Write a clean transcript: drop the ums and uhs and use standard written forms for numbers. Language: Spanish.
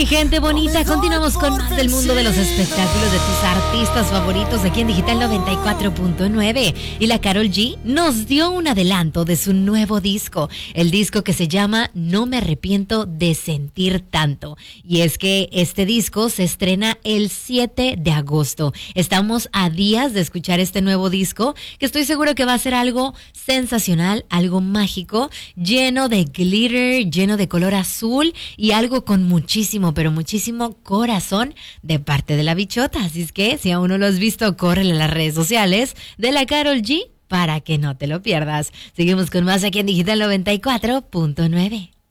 mi gente bonita, continuamos con más del mundo de los espectáculos de tus artistas favoritos aquí en Digital 94.9. Y la Karol G nos dio un adelanto de su nuevo disco, el disco que se llama No me arrepiento de sentir tanto. Y es que este disco se estrena el 7 de agosto. Estamos a días de escuchar este nuevo disco, que estoy seguro que va a ser algo sensacional, algo mágico, lleno de glitter, lleno de color azul y algo con muchísimo, pero muchísimo corazón de parte de la bichota. Así es que si aún no lo has visto, córrele a las redes sociales de la Karol G para que no te lo pierdas. Seguimos con más aquí en Digital 94.9.